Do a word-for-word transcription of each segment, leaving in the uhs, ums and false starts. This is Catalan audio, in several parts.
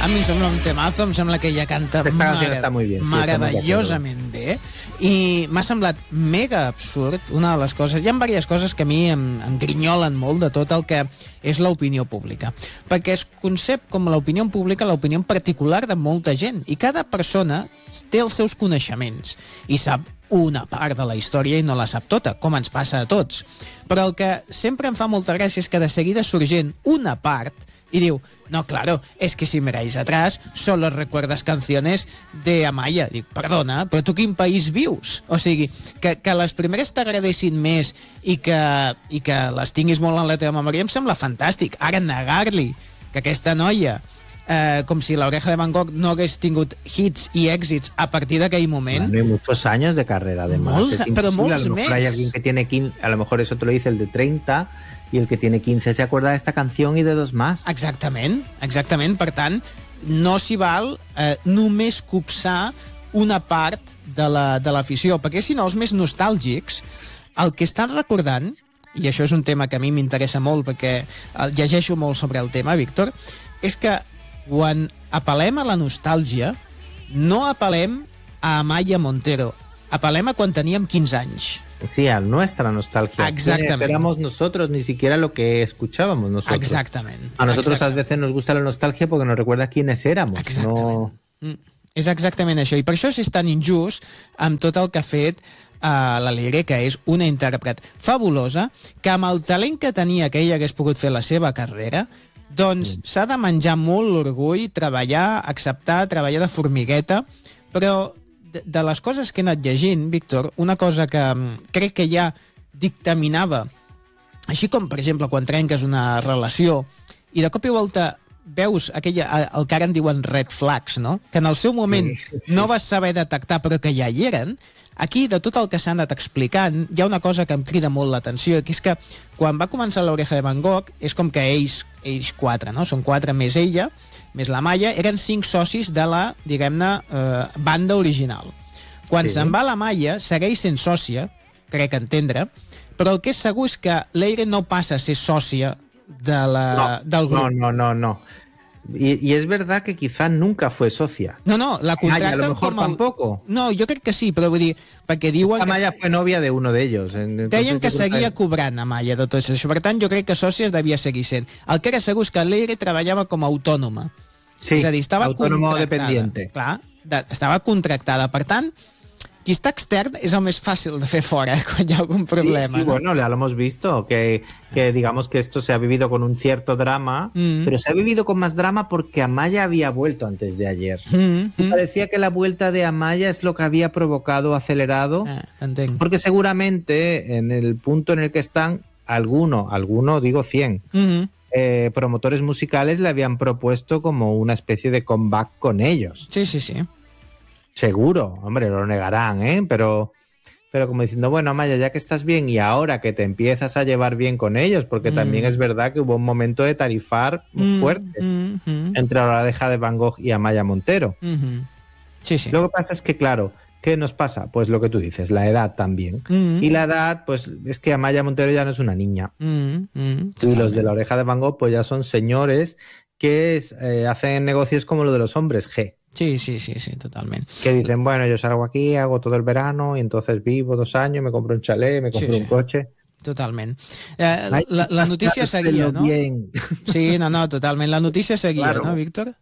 A mi em sembla un temazo, em sembla que ella canta mare... bien, sí, meravellosament bé, i m'ha semblat mega absurd. Una de les coses, hi ha diverses coses que a mi em, em grinyolen molt de tot el que és l'opinió pública, perquè es concep com l'opinió pública l'opinió particular de molta gent, i cada persona té els seus coneixements i sap una part de la història i no la sap tota, com ens passa a tots. Però el que sempre em fa molta gràcia és que de seguida sorgent una part y digo, no, claro, es que si miráis atrás solo recuerdas canciones de Amaya. Dic, perdona, però tu quin país vius? O sigui, que, que les primeres t'agradessin més i que, i que les tinguis molt en la teva memòria em sembla fantàstic. Ara negar-li que aquesta noia, eh, com si la Oreja de Van Gogh no hagués tingut hits i èxits a partir d'aquell moment... Bueno, hay muchos años de carrera, además. Molts, però molts més. Hay alguien que tiene quince, a lo mejor eso te lo dice el de treinta... y el que tiene quince se acuerda de esta canción y de dos más. Exactament, exactament. Per tant, no s'hi val eh, només copsar una part de la, de l'afició, perquè si no, els més nostàlgics, el que estan recordant, i això és un tema que a mi m'interessa molt, perquè llegeixo molt sobre el tema, Víctor, és que quan apel·lem a la nostàlgia, no apel·lem a Amaya Montero, apel·lem a quan teníem quinze anys. Sí, a nuestra nostalgia. Exactamente. Éramos nosotros, ni siquiera lo que escuchábamos nosotros. Exactamente. A nosotros Exactament. a veces nos gusta la nostalgia porque nos recuerda quiénes éramos. Exactament. No... Mm. És exactament això. I per això és tan injust amb tot el que ha fet uh, la Leire, que és una intèrpret fabulosa, que amb el talent que tenia que ella hagués pogut fer la seva carrera, doncs mm. s'ha de menjar molt l'orgull, treballar, acceptar, treballar de formigueta, però... de les coses que he anat llegint, Víctor, una cosa que crec que ja dictaminava, així com, per exemple, quan trenques una relació i de cop i volta veus aquella, el que ara en diuen red flags, no? Que en el seu moment sí, sí. no vas saber detectar però que ja hi eren. Aquí, de tot el que s'ha anat explicant, hi ha una cosa que em crida molt l'atenció, que és que quan va començar l'Oreja de Van Gogh, és com que ells, ells quatre, no? Són quatre més ella, més la Maya, eren cinc socis de la, diguem-ne, eh, banda original. Quan sí. se'n va la Maya, segueix sent sòcia, crec entendre, però el que és segur és que Leire no passa a ser sòcia de la, no, del grup. No, no, no, no. Y, y es verdad que quizá nunca fue socia. No, no, la contracten Amaya, a lo mejor com el... tampoco. No, jo crec que sí, però vull dir, perquè diuen que... Amaya fue novia de uno de ellos. Entonces, deien que seguia que... cobrant Amaya de tot això. Per tant, jo crec que sòcies devia seguir sent. El que era segur és que Leire treballava com a autònoma. Sí, és a dir, estava autònoma o contractada. dependiente. Clar, de, estava contractada. Per tant, qui està extern és el més fàcil de fer fora quan hi ha algun problema. Sí, sí, ¿no? bueno, ya lo hemos visto, que, que digamos que esto se ha vivido con un cierto drama, mm. pero se ha vivido con más drama porque Amaya había vuelto antes de ayer. Mm, mm. Parecía que la vuelta de Amaya es lo que había provocado, acelerado, ah, porque seguramente en el punto en el que están, alguno, alguno, digo cien, mm. eh, promotores musicales le habían propuesto como una especie de comeback con ellos. Sí, sí, sí. Seguro, hombre, lo negarán, ¿eh? Pero, pero como diciendo, bueno, Amaya, ya que estás bien y ahora que te empiezas a llevar bien con ellos, porque mm. también es verdad que hubo un momento de tarifar muy fuerte mm, mm, entre la Oreja de Van Gogh y Amaya Montero. Mm-hmm. Sí, sí. Lo que pasa es que, claro, ¿qué nos pasa? Pues lo que tú dices, la edad también. Mm. Y la edad, pues es que Amaya Montero ya no es una niña. Mm. Mm. Y los de la Oreja de Van Gogh, pues ya son señores que es, eh, hacen negocios como lo de los hombres G. Sí, sí, sí, sí, totalment. Que dicen, bueno, yo salgo aquí, hago todo el verano y entonces vivo dos años, me compro un chalet, me compro sí, un sí. coche. Totalment. Eh, la, la, la notícia seguia, no? Bien. Sí, no, no, totalment. La notícia seguia, claro. ¿No, Víctor?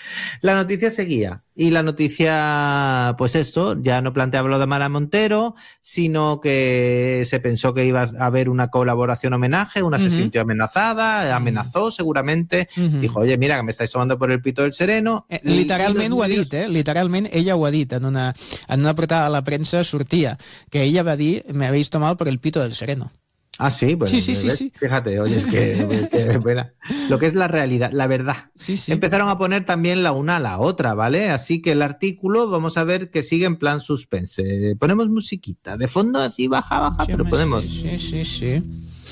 La noticia seguía. Y la noticia, pues esto, ya no planteaba lo de Amaya Montero, sino que se pensó que iba a haber una colaboración homenaje, una uh-huh. se sintió amenazada, amenazó seguramente, uh-huh. dijo, oye, mira, que me estáis tomando por el pito del sereno. Eh, literalment ho ha dit, eh? Literalment ella ho ha dit, en una, en una portada de la premsa sortia, que ella va dir, me habéis tomado por el pito del sereno. Ah, sí, pues sí, sí, sí, sí. Fíjate, oye, es que, es que bueno, lo que es la realidad, la verdad. Sí, sí. Empezaron a poner también la una a la otra, ¿vale? Así que el artículo, vamos a ver que sigue en plan suspense. Ponemos musiquita, de fondo así baja, baja, sí, pero ponemos... Sí, sí, sí.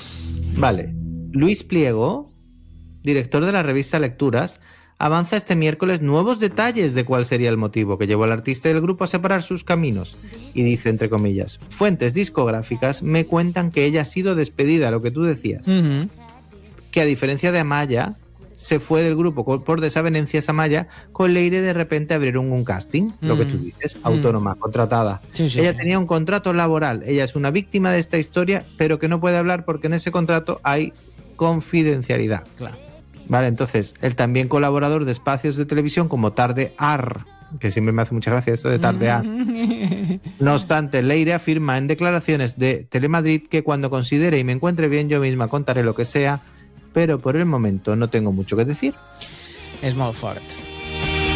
Vale. Luis Pliego, director de la revista Lecturas, avanza este miércoles nuevos detalles de cuál sería el motivo que llevó al artista y el grupo a separar sus caminos. Y dice, entre comillas, fuentes discográficas me cuentan que ella ha sido despedida, lo que tú decías. Uh-huh. Que a diferencia de Amaya, se fue del grupo por desavenencias a Maya, con Leire de repente abrieron un casting, mm. lo que tú dices, autónoma, mm. contratada. Sí, sí, ella sí. tenía un contrato laboral, ella es una víctima de esta historia, pero que no puede hablar porque en ese contrato hay confidencialidad. Claro. Vale, entonces, él también colaborador de espacios de televisión como Tarde Ar, que siempre me hace mucha gracia esto de tardear. No obstante, Leire afirma en declaraciones de Telemadrid que cuando considere y me encuentre bien yo misma contaré lo que sea, pero por el momento no tengo mucho que decir. És molt fort.